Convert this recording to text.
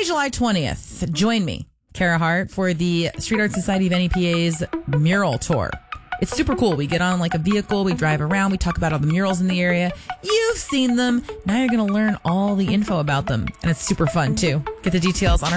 July 20th, join me, Kara Hart, for the Street Art Society of NEPA's mural tour. It's super cool. We get on like a vehicle, we drive around, we talk about all the murals in the area. You've seen them. Now you're going to learn all the info about them. And it's super fun too. Get the details on our